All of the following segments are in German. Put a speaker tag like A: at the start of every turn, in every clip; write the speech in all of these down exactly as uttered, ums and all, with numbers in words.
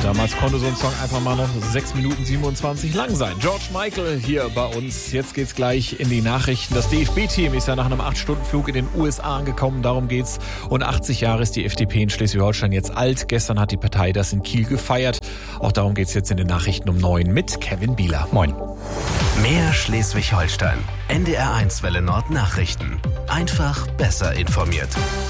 A: Damals konnte so ein Song einfach mal noch sechs Minuten siebenundzwanzig lang sein. George Michael hier bei uns. Jetzt geht's gleich in die Nachrichten. Das D F B-Team ist ja nach einem acht Stunden Flug in den U S A angekommen. Darum geht's. Und achtzig Jahre ist die F D P in Schleswig-Holstein jetzt alt. Gestern hat die Partei das in Kiel gefeiert. Auch darum geht's jetzt in den Nachrichten um neun mit Kevin Bieler. Moin.
B: Mehr Schleswig-Holstein. N D R eins Welle Nord Nachrichten. Einfach besser informiert.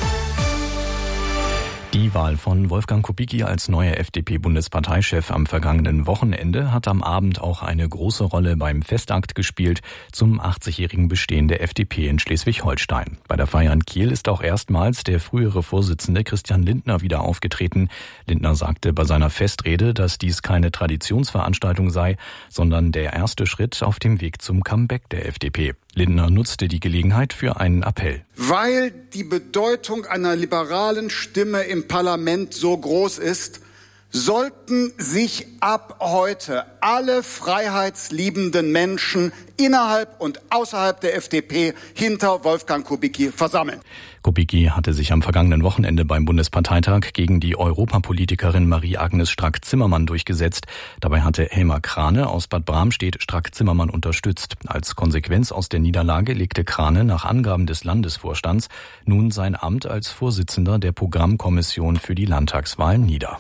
C: Die Wahl von Wolfgang Kubicki als neuer F D P-Bundesparteichef am vergangenen Wochenende hat am Abend auch eine große Rolle beim Festakt gespielt zum achtzigjährigen Bestehen der F D P in Schleswig-Holstein. Bei der Feier in Kiel ist auch erstmals der frühere Vorsitzende Christian Lindner wieder aufgetreten. Lindner sagte bei seiner Festrede, dass dies keine Traditionsveranstaltung sei, sondern der erste Schritt auf dem Weg zum Comeback der F D P. Lindner nutzte die Gelegenheit für einen Appell.
D: Weil die Bedeutung einer liberalen Stimme im Parlament so groß ist, sollten sich ab heute alle freiheitsliebenden Menschen innerhalb und außerhalb der F D P hinter Wolfgang Kubicki versammeln.
C: Kubicki hatte sich am vergangenen Wochenende beim Bundesparteitag gegen die Europapolitikerin Marie-Agnes Strack-Zimmermann durchgesetzt. Dabei hatte Helmer Krane aus Bad Bramstedt Strack-Zimmermann unterstützt. Als Konsequenz aus der Niederlage legte Krane nach Angaben des Landesvorstands nun sein Amt als Vorsitzender der Programmkommission für die Landtagswahlen nieder.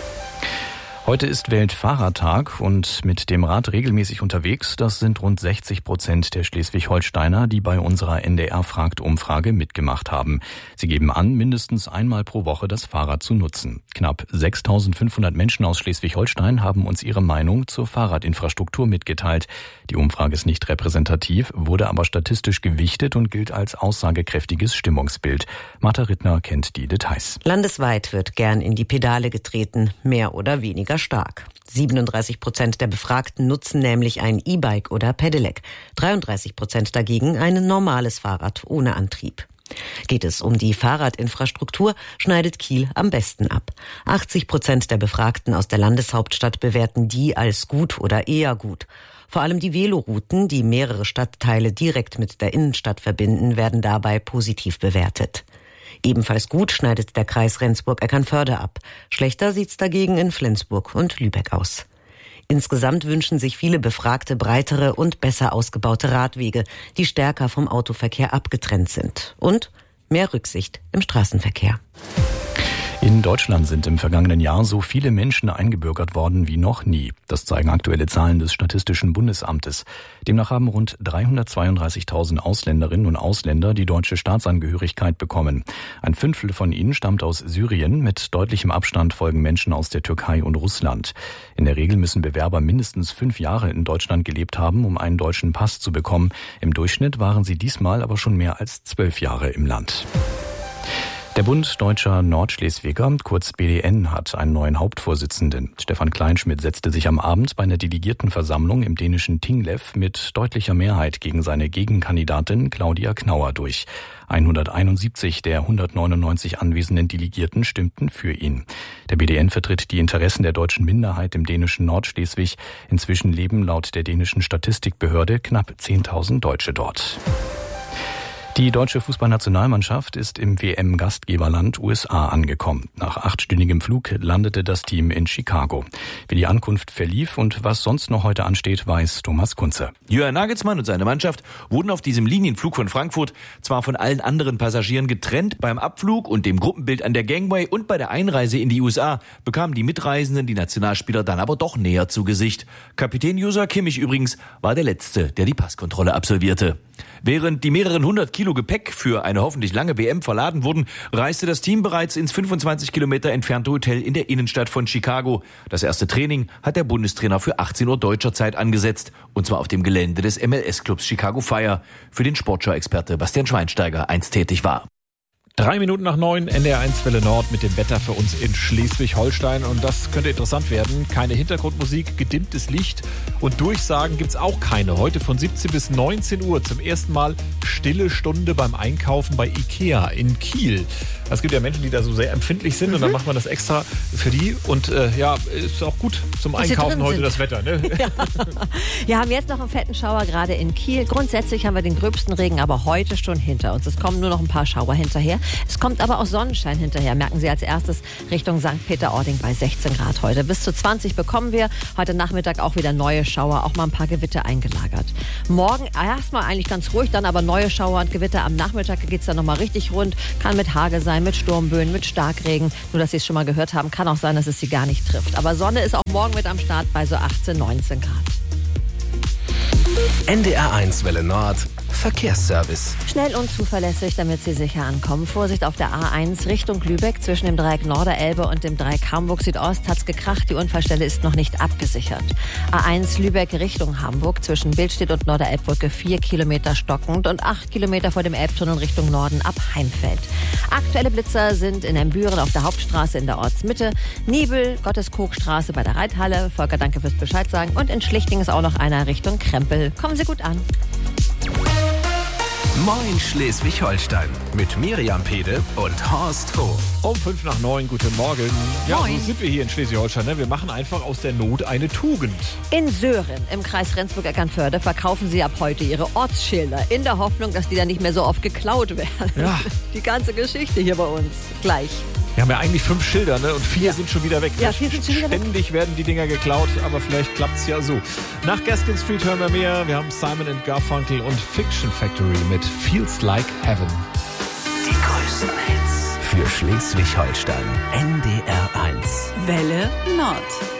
C: Heute ist Weltfahrradtag und mit dem Rad regelmäßig unterwegs. Das sind rund sechzig Prozent der Schleswig-Holsteiner, die bei unserer N D R-Fragt-Umfrage mitgemacht haben. Sie geben an, mindestens einmal pro Woche das Fahrrad zu nutzen. Knapp sechstausendfünfhundert Menschen aus Schleswig-Holstein haben uns ihre Meinung zur Fahrradinfrastruktur mitgeteilt. Die Umfrage ist nicht repräsentativ, wurde aber statistisch gewichtet und gilt als aussagekräftiges Stimmungsbild. Martha Rittner kennt die Details.
E: Landesweit wird gern in die Pedale getreten, mehr oder weniger stark. siebenunddreißig Prozent der Befragten nutzen nämlich ein E-Bike oder Pedelec, dreiunddreißig Prozent dagegen ein normales Fahrrad ohne Antrieb. Geht es um die Fahrradinfrastruktur, schneidet Kiel am besten ab. achtzig Prozent der Befragten aus der Landeshauptstadt bewerten die als gut oder eher gut. Vor allem die Velorouten, die mehrere Stadtteile direkt mit der Innenstadt verbinden, werden dabei positiv bewertet. Ebenfalls gut schneidet der Kreis Rendsburg-Eckernförde ab. Schlechter sieht's dagegen in Flensburg und Lübeck aus. Insgesamt wünschen sich viele Befragte breitere und besser ausgebaute Radwege, die stärker vom Autoverkehr abgetrennt sind. Und mehr Rücksicht im Straßenverkehr.
C: In Deutschland sind im vergangenen Jahr so viele Menschen eingebürgert worden wie noch nie. Das zeigen aktuelle Zahlen des Statistischen Bundesamtes. Demnach haben rund dreihundertzweiunddreißigtausend Ausländerinnen und Ausländer die deutsche Staatsangehörigkeit bekommen. Ein Fünftel von ihnen stammt aus Syrien. Mit deutlichem Abstand folgen Menschen aus der Türkei und Russland. In der Regel müssen Bewerber mindestens fünf Jahre in Deutschland gelebt haben, um einen deutschen Pass zu bekommen. Im Durchschnitt waren sie diesmal aber schon mehr als zwölf Jahre im Land. Der Bund Deutscher Nordschleswiger, kurz B D N, hat einen neuen Hauptvorsitzenden. Stefan Kleinschmidt setzte sich am Abend bei einer Delegiertenversammlung im dänischen Tinglev mit deutlicher Mehrheit gegen seine Gegenkandidatin Claudia Knauer durch. hunderteinundsiebzig der hundertneunundneunzig anwesenden Delegierten stimmten für ihn. Der B D N vertritt die Interessen der deutschen Minderheit im dänischen Nordschleswig. Inzwischen leben laut der dänischen Statistikbehörde knapp zehntausend Deutsche dort. Die deutsche Fußballnationalmannschaft ist im W M-Gastgeberland U S A angekommen. Nach achtstündigem Flug landete das Team in Chicago. Wie die Ankunft verlief und was sonst noch heute ansteht, weiß Thomas Kunze.
F: Jürgen Nagelsmann und seine Mannschaft wurden auf diesem Linienflug von Frankfurt zwar von allen anderen Passagieren getrennt. Beim Abflug und dem Gruppenbild an der Gangway und bei der Einreise in die U S A bekamen die Mitreisenden die Nationalspieler dann aber doch näher zu Gesicht. Kapitän Joshua Kimmich übrigens war der Letzte, der die Passkontrolle absolvierte. Während die mehreren hundert Kilo Gepäck für eine hoffentlich lange W M verladen wurden, reiste das Team bereits ins fünfundzwanzig Kilometer entfernte Hotel in der Innenstadt von Chicago. Das erste Training hat der Bundestrainer für achtzehn Uhr deutscher Zeit angesetzt, und zwar auf dem Gelände des M L S-Clubs Chicago Fire, für den Sportschau-Experte Bastian Schweinsteiger einst tätig war.
A: Drei Minuten nach neun, N D R eins Welle Nord mit dem Wetter für uns in Schleswig-Holstein. Und das könnte interessant werden. Keine Hintergrundmusik, gedimmtes Licht und Durchsagen gibt's auch keine. Heute von siebzehn bis neunzehn Uhr zum ersten Mal stille Stunde beim Einkaufen bei Ikea in Kiel. Es gibt ja Menschen, die da so sehr empfindlich sind, mhm. und dann macht man das extra für die. Und äh, ja, ist auch gut zum Einkaufen heute sind. Das Wetter. Ne?
G: Ja. Wir haben jetzt noch einen fetten Schauer gerade in Kiel. Grundsätzlich haben wir den gröbsten Regen aber heute schon hinter uns. Es kommen nur noch ein paar Schauer hinterher. Es kommt aber auch Sonnenschein hinterher, merken Sie als erstes Richtung Sankt Peter-Ording bei sechzehn Grad heute. Bis zu zwanzig bekommen wir. Heute Nachmittag auch wieder neue Schauer, auch mal ein paar Gewitter eingelagert. Morgen erstmal eigentlich ganz ruhig, dann aber neue Schauer und Gewitter. Am Nachmittag geht es dann nochmal richtig rund. Kann mit Hagel sein, mit Sturmböen, mit Starkregen. Nur, dass Sie es schon mal gehört haben, kann auch sein, dass es Sie gar nicht trifft. Aber Sonne ist auch morgen mit am Start bei so achtzehn, neunzehn Grad.
B: N D R eins Welle Nord Verkehrsservice.
G: Schnell und zuverlässig, damit Sie sicher ankommen. Vorsicht auf der A eins Richtung Lübeck. Zwischen dem Dreieck Norderelbe und dem Dreieck Hamburg Südost hat's gekracht. Die Unfallstelle ist noch nicht abgesichert. A eins Lübeck Richtung Hamburg. Zwischen Billstedt und Norderelbbrücke vier Kilometer stockend und acht Kilometer vor dem Elbtunnel Richtung Norden ab Heimfeld. Aktuelle Blitzer sind in Embüren auf der Hauptstraße in der Ortsmitte, Niebel, Gotteskogstraße bei der Reithalle. Volker, danke fürs Bescheid sagen. Und in Schlichting ist auch noch einer Richtung Krempel. Kommen Sie gut an.
B: Moin Schleswig-Holstein mit Miriam Pede und Horst Hof.
A: Um fünf nach neun, guten Morgen. Ja,
G: Moin.
A: so sind wir hier in Schleswig-Holstein. Ne? Wir machen einfach aus der Not eine Tugend.
G: In Söhren im Kreis Rendsburg-Eckernförde verkaufen sie ab heute ihre Ortsschilder in der Hoffnung, dass die dann nicht mehr so oft geklaut werden.
A: Ja.
G: Die ganze Geschichte hier bei uns. Gleich.
A: Wir haben ja eigentlich fünf Schilder, ne? Und vier
G: Ja.
A: sind schon wieder weg.
G: Ja, vier sind schon wieder weg.
A: Ständig werden die Dinger geklaut, aber vielleicht klappt's ja so. Nach Gaskin Street hören wir mehr. Wir haben Simon and Garfunkel und Fiction Factory mit Feels Like Heaven.
B: Die größten Hits für Schleswig-Holstein. N D R eins.
H: Welle Nord.